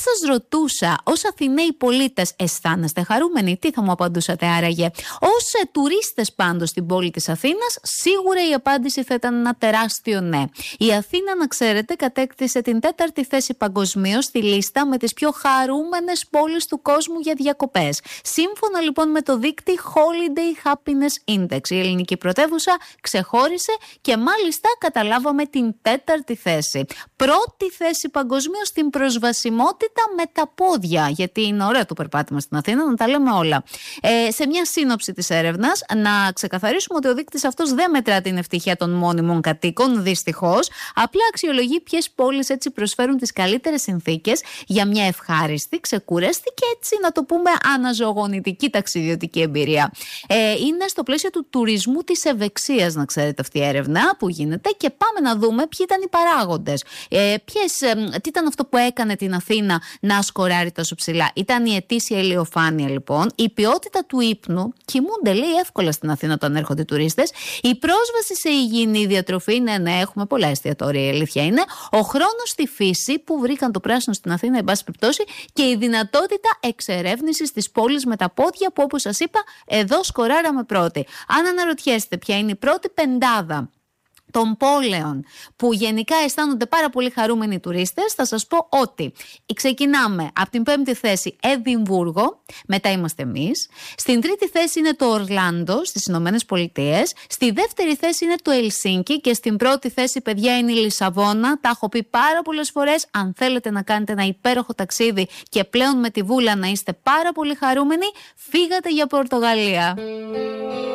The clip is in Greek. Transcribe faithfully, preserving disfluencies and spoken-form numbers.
σας ρωτούσα, ως Αθηναίοι πολίτες, αισθάνεστε χαρούμενοι? Τι θα μου απαντούσατε άραγε? Ως ε, τουρίστες πάντως στην πόλη της Αθήνας, σίγουρα η απάντηση θα ήταν ένα τεράστιο ναι. Η Αθήνα, να ξέρετε, κατέκτησε την τέταρτη θέση παγκοσμίως στη λίστα με τις πιο χαρούμενες πόλεις του κόσμου για διακοπές. Σύμφωνα λοιπόν με το δείκτη Holiday Happiness Index, η ελληνική πρωτεύουσα ξεχώρισε και μάλιστα καταλάβαμε την τέταρτη θέση. Πρώτη θέση παγκοσμίως στην προσβασιμότητα με τα πόδια, γιατί είναι ωραίο το περπάτημα στην Αθήνα, να τα λέμε όλα. Ε, σε μια σύνοψη της έρευνας, να ξεκαθαρίσουμε ότι ο δείκτης αυτός δεν μετρά την ευτυχία των μόνιμων κατοίκων, δυστυχώς. Απλά αξιολογεί ποιες πόλεις έτσι προσφέρουν τις καλύτερες συνθήκες για μια ευχάριστη, ξεκούραστη και έτσι να το πούμε αναζωογονητική ταξιδιωτική εμπειρία. Ε, είναι στο πλαίσιο του τουρισμού της ευεξίας, να ξέρετε, αυτή η έρευνα που γίνεται, και πάμε να δούμε ποιοι ήταν οι παράγοντες. Ε, ποιες, ε, τι ήταν αυτό που έκανε την Αθήνα να σκοράρει τόσο ψηλά? Ήταν η ετήσια ηλιοφάνεια λοιπόν, η ποιότητα του ύπνου, κοιμούνται λέει εύκολα στην Αθήνα όταν έρχονται τουρίστες, η πρόσβαση σε υγιεινή διατροφή, ναι, ναι, έχουμε πολλά εστιατόρια, η αλήθεια είναι, ο χρόνος στη φύση που βρήκαν το πράσινο στην Αθήνα, εν πάση περιπτώσει, και η δυνατότητα εξερεύνησης της πόλης με τα πόδια, που όπως σας είπα, εδώ σκοράραμε πρώτη. Αν αναρωτιέστε ποια είναι η πρώτη πεντάδα των πόλεων που γενικά αισθάνονται πάρα πολύ χαρούμενοι οι τουρίστες, θα σας πω ότι ξεκινάμε από την πέμπτη θέση Εδιμβούργο, μετά είμαστε εμείς. Στην τρίτη θέση είναι το Ορλάντο στις Ηνωμένες Πολιτείες. Στη δεύτερη θέση είναι το Ελσίνκι και στην πρώτη θέση, παιδιά, είναι η Λισαβόνα. Τα έχω πει πάρα πολλές φορές. Αν θέλετε να κάνετε ένα υπέροχο ταξίδι και πλέον με τη βούλα να είστε πάρα πολύ χαρούμενοι, φύγατε για Πορτογαλία.